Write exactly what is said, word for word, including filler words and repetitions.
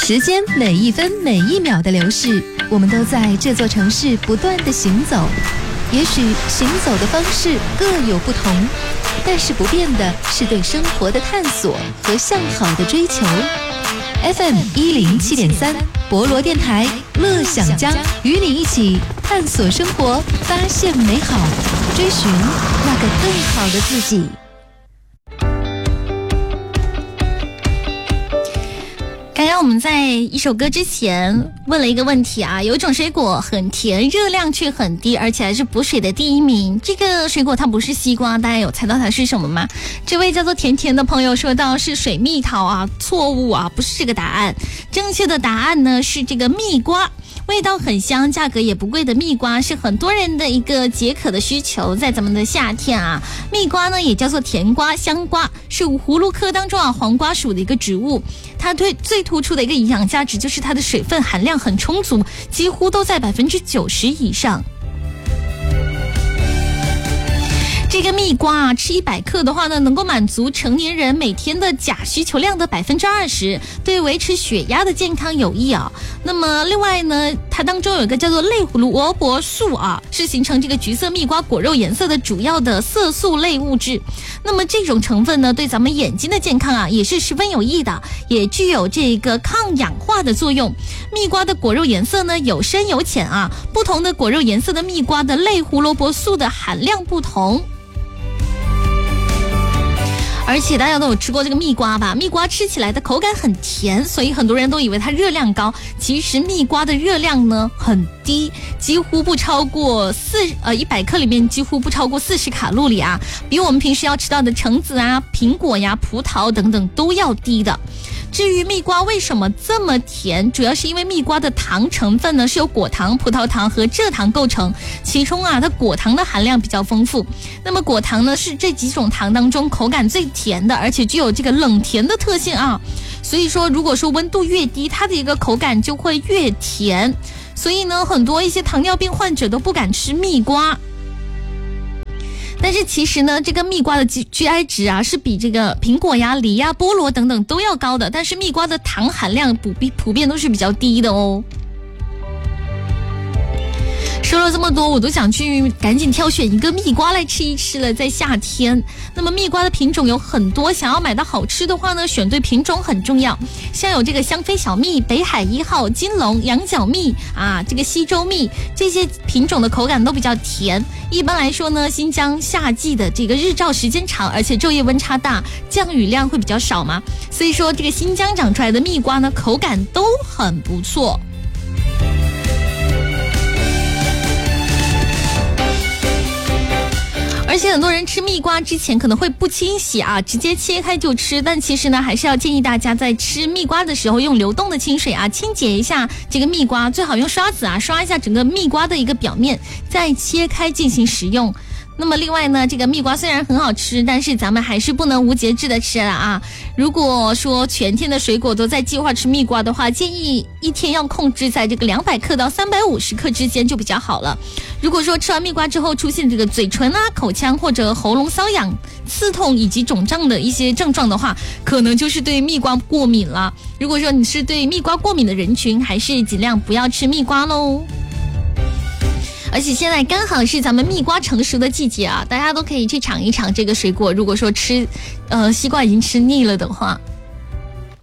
时间每一分每一秒的流逝，我们都在这座城市不断的行走。也许行走的方式各有不同，但是不变的是对生活的探索和向好的追求。F M 一零七点三，博罗电台，乐享江，与你一起探索生活，发现美好，追寻那个更好的自己。 刚刚我们在一首歌之前问了一个问题啊，有一种水果很甜，热量却很低，而且还是补水的第一名。这个水果它不是西瓜，大家有猜到它是什么吗？这位叫做甜甜的朋友说到是水蜜桃啊，错误啊，不是这个答案。正确的答案呢是这个蜜瓜。味道很香，价格也不贵的蜜瓜是很多人的一个解渴的需求。在咱们的夏天啊，蜜瓜呢也叫做甜瓜、香瓜，是葫芦科当中啊黄瓜属的一个植物。它对最突出的一个营养价值就是它的水分含量很充足，几乎都在百分之九十以上。这个蜜瓜啊，吃一百克的话呢，能够满足成年人每天的钾需求量的百分之二十，对维持血压的健康有益啊。那么另外呢，它当中有一个叫做类胡萝卜素啊，是形成这个橘色蜜瓜果肉颜色的主要的色素类物质。那么这种成分呢，对咱们眼睛的健康啊也是十分有益的，也具有这个抗氧化的作用。蜜瓜的果肉颜色呢有深有浅啊，不同的果肉颜色的蜜瓜的类胡萝卜素的含量不同。而且大家都有吃过这个蜜瓜吧，蜜瓜吃起来的口感很甜，所以很多人都以为它热量高，其实蜜瓜的热量呢很低，几乎不超过四呃一百克里面几乎不超过四十卡路里啊，比我们平时要吃到的橙子啊、苹果呀、葡萄等等都要低的。至于蜜瓜为什么这么甜，主要是因为蜜瓜的糖成分呢是由果糖、葡萄糖和蔗糖构成，其中啊它果糖的含量比较丰富。那么果糖呢是这几种糖当中口感最甜的，而且具有这个冷甜的特性啊。所以说如果说温度越低，它的一个口感就会越甜。所以呢很多一些糖尿病患者都不敢吃蜜瓜。但是其实呢，这个蜜瓜的 G I 值啊是比这个苹果呀、梨呀、菠萝等等都要高的，但是蜜瓜的糖含量普普遍都是比较低的哦。说了这么多，我都想去赶紧挑选一个蜜瓜来吃一吃了，在夏天。那么蜜瓜的品种有很多，想要买到好吃的话呢，选对品种很重要。像有这个香妃小蜜、北海一号、金龙、羊角蜜啊，这个西周蜜，这些品种的口感都比较甜。一般来说呢，新疆夏季的这个日照时间长，而且昼夜温差大，降雨量会比较少嘛，所以说这个新疆长出来的蜜瓜呢，口感都很不错。而且很多人吃蜜瓜之前可能会不清洗啊，直接切开就吃，但其实呢还是要建议大家在吃蜜瓜的时候用流动的清水啊清洁一下这个蜜瓜，最好用刷子啊刷一下整个蜜瓜的一个表面，再切开进行食用。那么另外呢，这个蜜瓜虽然很好吃，但是咱们还是不能无节制的吃了啊。如果说全天的水果都在计划吃蜜瓜的话，建议一天要控制在这个两百克到三百五十克之间就比较好了。如果说吃完蜜瓜之后出现这个嘴唇啊、口腔或者喉咙瘙痒、刺痛以及肿胀的一些症状的话，可能就是对蜜瓜过敏了。如果说你是对蜜瓜过敏的人群，还是尽量不要吃蜜瓜喽。而且现在刚好是咱们蜜瓜成熟的季节啊，大家都可以去尝一尝这个水果。如果说吃呃西瓜已经吃腻了的话，